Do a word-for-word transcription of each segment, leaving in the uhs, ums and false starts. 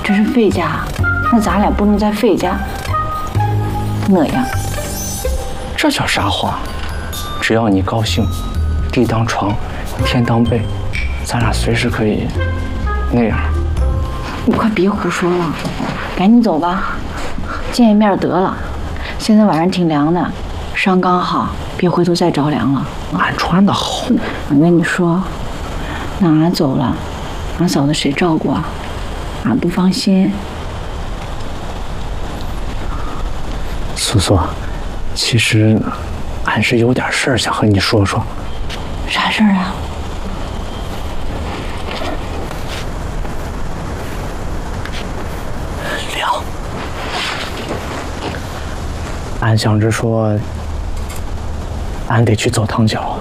这是费家，那咱俩不能在费家那样。 这叫啥话？只要你高兴，地当床，天当被，咱俩随时可以那样。 你快别胡说了，赶紧走吧，见一面得了。现在晚上挺凉的，伤刚好，别回头再着凉了。 俺穿的厚。 我跟你说，那俺走了，俺嫂子谁照顾啊？俺不放心。 苏苏，其实俺是有点事儿想和你说说。 啥事儿啊？ 凉。俺想着说，俺得去走趟脚。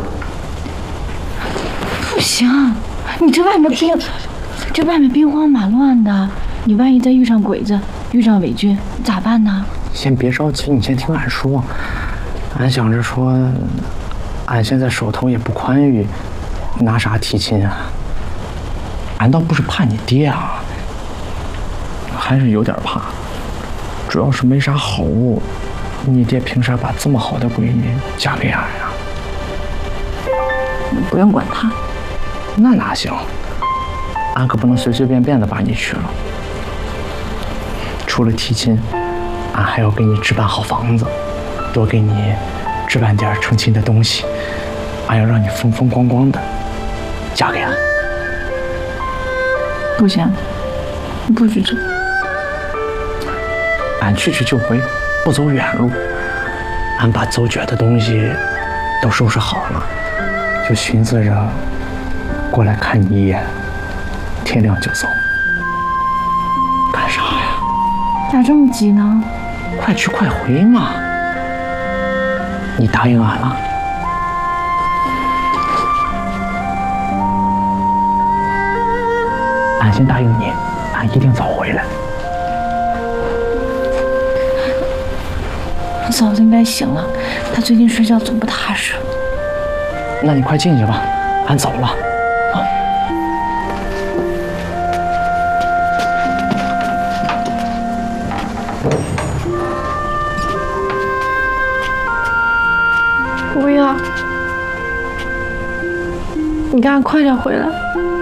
不行，你这外面兵，这外面兵荒马乱的，你万一再遇上鬼子，遇上伪军，咋办呢？ 先别着急，你先听俺说。俺想着说，俺现在手头也不宽裕，拿啥提亲啊？俺倒不是怕你爹啊，还是有点怕，主要是没啥好物。你爹凭啥把这么好的闺女嫁给俺呀？ 你不用管他。 那哪行？俺可不能随随便便的把你娶了。除了提亲，俺还要给你置办好房子，多给你置办点成亲的东西。俺要让你风风光光的嫁给俺。 不行，你不许走。 俺去去就回，不走远路。俺把走绝的东西都收拾好了，就寻思着过来看你一眼，天亮就走。干啥呀？ 咋这么急呢？ 快去快回嘛！你答应俺了？俺先答应你，俺一定早回来。 嫂子应该醒了，她最近睡觉总不踏实。 那你快进去吧，俺走了。啊。 不要，你赶快快点回来。